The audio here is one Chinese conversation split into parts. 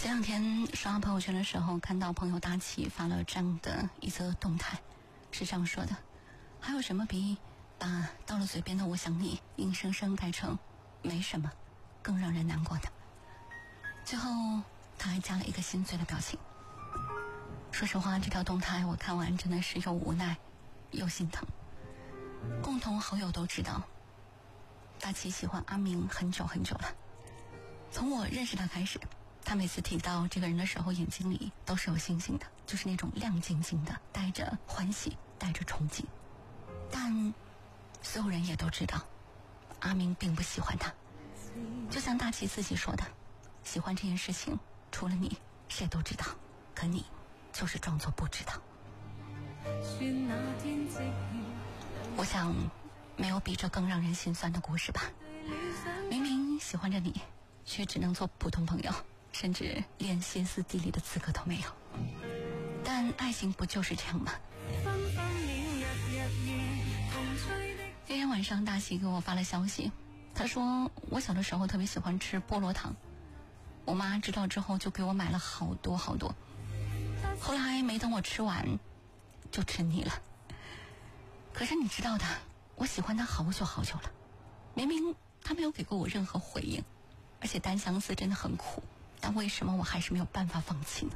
前两天刷朋友圈的时候，看到朋友大齐发了这样的一则动态，是这样说的：还有什么比把到了嘴边的我想你硬生生改成没什么更让人难过的？最后他还加了一个心碎的表情。说实话，这条动态我看完真的是又无奈又心疼。共同好友都知道，大齐喜欢阿明很久很久了。从我认识他开始，他每次提到这个人的时候，眼睛里都是有星星的，就是那种亮晶晶的，带着欢喜，带着憧憬。但所有人也都知道，阿明并不喜欢他。就像大齐自己说的，喜欢这件事情除了你谁都知道，可你就是装作不知道。我想没有比这更让人心酸的故事吧。明明喜欢着你，却只能做普通朋友，甚至连歇斯底里的资格都没有。但爱情不就是这样吗？那天晚上大齐给我发了消息，他说我小的时候特别喜欢吃菠萝糖，我妈知道之后就给我买了好多好多，后来没等我吃完就吃腻了。可是你知道的，我喜欢他好久好久了，明明他没有给过我任何回应，而且单相思真的很苦，但为什么我还是没有办法放弃呢？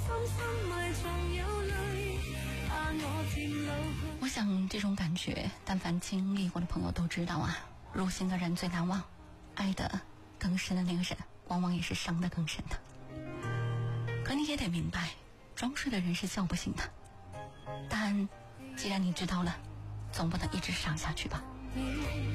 我想这种感觉但凡经历过的朋友都知道啊，入心的人最难忘，爱得更深的那个人往往也是伤得更深的。可你也得明白，装睡的人是叫不醒的，但既然你知道了，总不能一直伤下去吧。